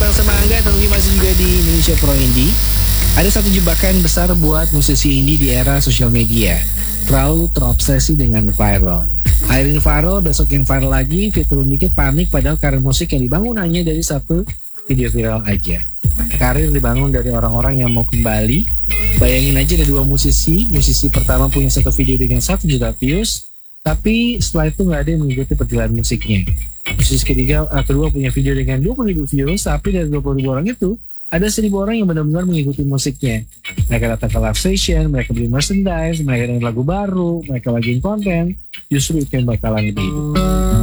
bareng sama Angga, tentunya masih juga di Indonesia Pro Indie. Ada satu jebakan besar buat musisi indie di era sosial media. Terlalu terobsesi dengan viral. Akhirin viral, besok yang viral lagi, fitur dikit panik padahal karir musik yang dibangun hanya dari satu video viral aja. Karir dibangun dari orang-orang yang mau kembali. Bayangin aja ada dua musisi pertama punya satu video dengan 1 juta views, tapi setelah itu nggak ada yang mengikuti perjalanan musiknya. Musisi kedua punya video dengan 20.000 views, tapi dari 20.000 orang itu ada 1.000 orang yang benar-benar mengikuti musiknya. Mereka datang ke live session, mereka beli merchandise, mereka dengar lagu baru, mereka bagiin konten. Justru itu yang bakalan lebih hidup.